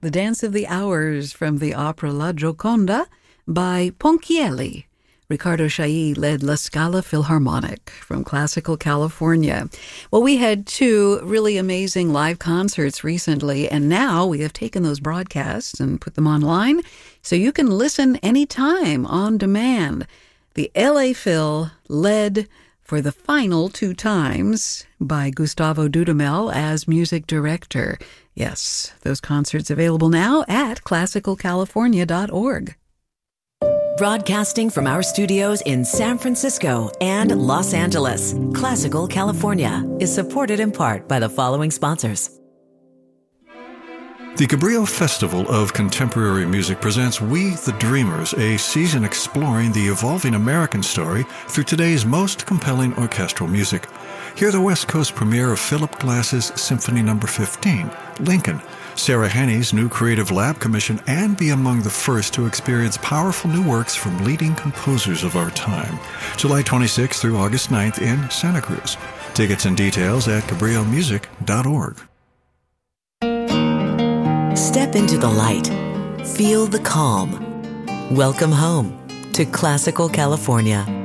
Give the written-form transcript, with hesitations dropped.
The Dance of the Hours from the opera La Gioconda by Ponchielli. Riccardo Chailly led La Scala Philharmonic from Classical California. Well, we had two really amazing live concerts recently, and now we have taken those broadcasts and put them online so you can listen anytime on demand. The LA Phil led for the final two times by Gustavo Dudamel as music director. Yes, those concerts available now at classicalcalifornia.org. Broadcasting from our studios in San Francisco and Los Angeles, Classical California is supported in part by the following sponsors. The Cabrillo Festival of Contemporary Music presents We the Dreamers, a season exploring the evolving American story through today's most compelling orchestral music. Hear the West Coast premiere of Philip Glass's Symphony No. 15, Lincoln, Sarah Henney's new Creative Lab commission, and be among the first to experience powerful new works from leading composers of our time. July 26th through August 9th in Santa Cruz. Tickets and details at cabrillomusic.org. Step into the light. Feel the calm. Welcome home to Classical California.